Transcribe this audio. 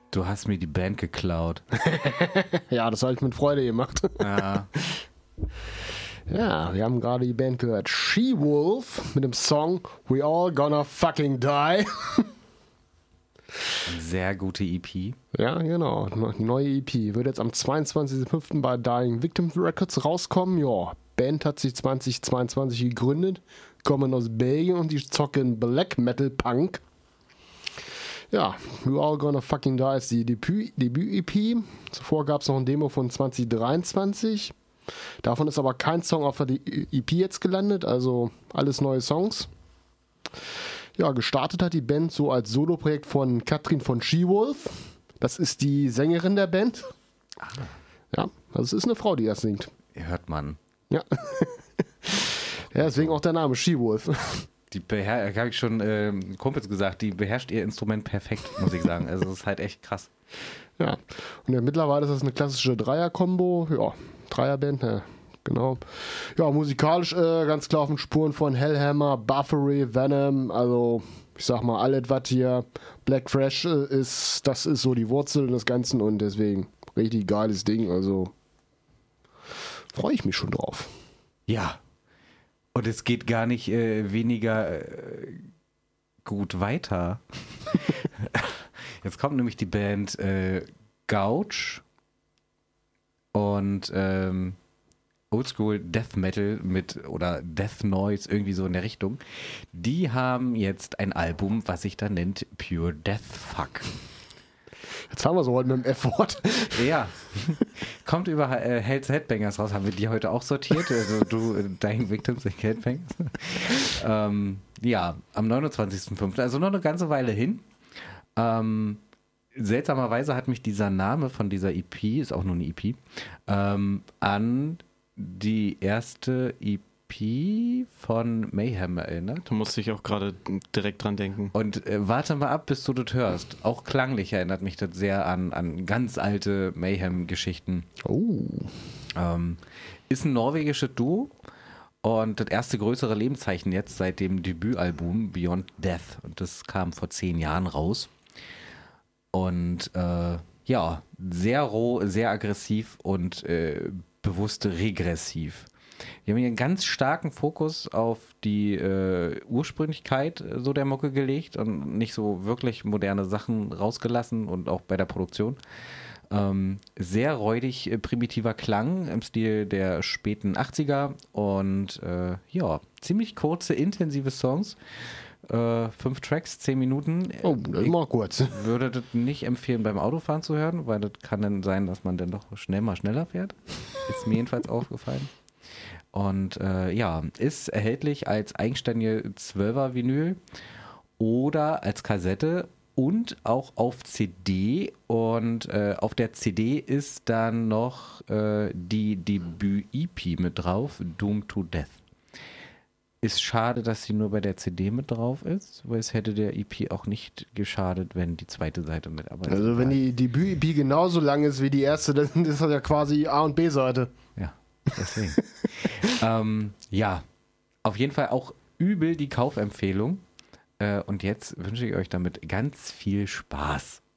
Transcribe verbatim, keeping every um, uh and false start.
Du hast mir die Band geklaut. Ja, das habe ich mit Freude gemacht. Ja. Ja, wir haben gerade die Band gehört. She-Wolf mit dem Song We All Gonna Fucking Die. Sehr gute E P. Ja, genau. Die neue E P wird jetzt am zweiundzwanzigsten fünften bei Dying Victim Records rauskommen. Ja, Band hat sich zweitausendzweiundzwanzig gegründet, kommen aus Belgien und die zocken Black Metal Punk. Ja, We All Gonna Fucking Die ist die Debüt-E P. Zuvor gab es noch ein Demo von zwanzig dreiundzwanzig. Davon ist aber kein Song auf der E P jetzt gelandet, also alles neue Songs. Ja, gestartet hat die Band so als Soloprojekt von Katrin von She-Wolf. Das ist die Sängerin der Band. Ah. Ja, also es ist eine Frau, die das singt. Hört man. Ja. Ja, deswegen auch der Name She-Wolf. Die beher- habe ich schon äh, Kumpels gesagt, die beherrscht ihr Instrument perfekt, muss ich sagen. Also es ist halt echt krass. Ja, und ja, mittlerweile ist das eine klassische Dreier-Kombo. Ja, Dreierband, ja, genau. Ja, musikalisch äh, ganz klar auf den Spuren von Hellhammer, Buffery, Venom. Also, ich sag mal, alles, was hier Black Thrash äh, ist, das ist so die Wurzel des Ganzen und deswegen richtig geiles Ding. Also, freue ich mich schon drauf. Ja. Und es geht gar nicht äh, weniger äh, gut weiter. Jetzt kommt nämlich die Band äh, Gouge und ähm, Oldschool Death Metal mit oder Death Noise, irgendwie so in der Richtung. Die haben jetzt ein Album, was sich da nennt Pure Death Fuck. Jetzt haben wir so heute mit dem F-Wort. Ja, kommt über äh, Hell's Headbangers raus. Haben wir die heute auch sortiert? Also du, äh, Dying Victims, ich Headbangers. ähm, ja, am neunundzwanzigsten fünften Also noch eine ganze Weile hin. Ähm, seltsamerweise hat mich dieser Name von dieser E P, ist auch nur eine E P, ähm, an die erste E P von Mayhem erinnert. Da musste ich auch gerade direkt dran denken. Und äh, warte mal ab, bis du das hörst. Auch klanglich erinnert mich das sehr an, an ganz alte Mayhem-Geschichten. Oh. Ähm, ist ein norwegisches Duo und das erste größere Lebenszeichen jetzt seit dem Debütalbum Beyond Death. Und das kam vor zehn Jahren raus. Und äh, ja, sehr roh, sehr aggressiv und äh, bewusst regressiv. Wir haben hier einen ganz starken Fokus auf die äh, Ursprünglichkeit äh, so der Mucke gelegt und nicht so wirklich moderne Sachen rausgelassen und auch bei der Produktion. Ähm, sehr räudig, äh, primitiver Klang im Stil der späten achtziger und äh, ja, ziemlich kurze, intensive Songs. Äh, fünf Tracks, zehn Minuten. Oh, das ist mal kurz. Ich würde das nicht empfehlen, beim Autofahren zu hören, weil das kann dann sein, dass man dann doch schnell mal schneller fährt. Ist mir jedenfalls aufgefallen. Und äh, ja, ist erhältlich als eigenständige zwölfer-Vinyl oder als Kassette und auch auf C D. Und äh, auf der C D ist dann noch äh, die Debüt-E P mit drauf, Doomed to Death. Ist schade, dass sie nur bei der C D mit drauf ist, weil es hätte der E P auch nicht geschadet, wenn die zweite Seite mit dabei ist. Also wenn die Debüt-E P genauso lang ist wie die erste, dann ist das ja quasi A- und B-Seite. Ja, deswegen. ähm, ja, auf jeden Fall auch übel die Kaufempfehlung. Äh, und jetzt wünsche ich euch damit ganz viel Spaß.